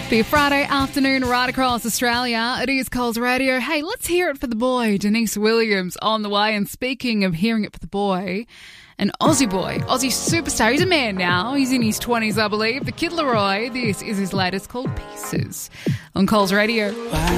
The Friday afternoon right across Australia. It is Coles Radio. Hey, let's hear it for the boy. Denise Williams on the way. And speaking of hearing it for the boy, an Aussie boy, Aussie superstar. He's a man now. He's in his 20s, I believe. The Kid Laroi. This is his latest called Pieces on Coles Radio.